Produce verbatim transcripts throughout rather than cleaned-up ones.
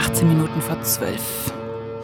achtzehn Minuten vor zwölf.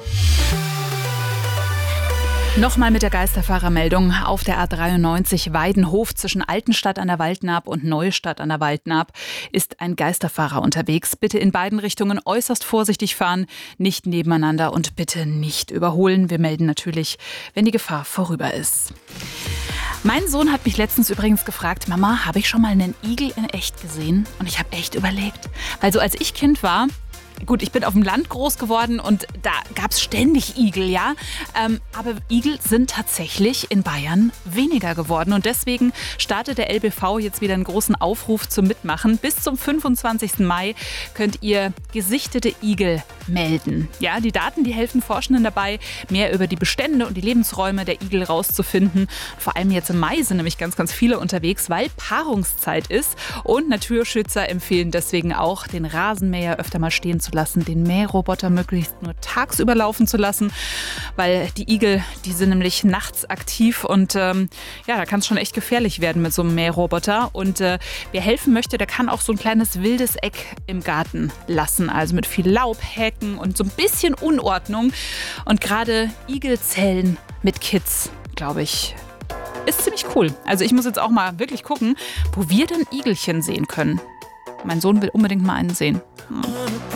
Nochmal mit der Geisterfahrermeldung. Auf der A dreiundneunzig Weidenhof zwischen Altenstadt an der Waldnaab und Neustadt an der Waldnaab ist ein Geisterfahrer unterwegs. Bitte in beiden Richtungen äußerst vorsichtig fahren, nicht nebeneinander und bitte nicht überholen. Wir melden natürlich, wenn die Gefahr vorüber ist. Mein Sohn hat mich letztens übrigens gefragt, Mama, habe ich schon mal einen Igel in echt gesehen? Und ich habe echt überlegt. Also als ich Kind war, gut, ich bin auf dem Land groß geworden und da gab es ständig Igel, ja. Ähm, aber Igel sind tatsächlich in Bayern weniger geworden. Und deswegen startet der L B V jetzt wieder einen großen Aufruf zum Mitmachen. Bis zum fünfundzwanzigsten Mai könnt ihr gesichtete Igel melden. Ja, die Daten, die helfen Forschenden dabei, mehr über die Bestände und die Lebensräume der Igel rauszufinden. Vor allem jetzt im Mai sind nämlich ganz, ganz viele unterwegs, weil Paarungszeit ist. Und Naturschützer empfehlen deswegen auch, den Rasenmäher öfter mal stehen zu lassen, den Mähroboter möglichst nur tagsüber laufen zu lassen, weil die Igel, die sind nämlich nachts aktiv und ähm, ja, da kann es schon echt gefährlich werden mit so einem Mähroboter. Und äh, wer helfen möchte, der kann auch so ein kleines wildes Eck im Garten lassen, also mit viel Laub, Hecken und so ein bisschen Unordnung. Und gerade Igelzellen mit Kids, glaube ich, ist ziemlich cool. Also ich muss jetzt auch mal wirklich gucken, wo wir denn Igelchen sehen können. Mein Sohn will unbedingt mal einen sehen. Hm.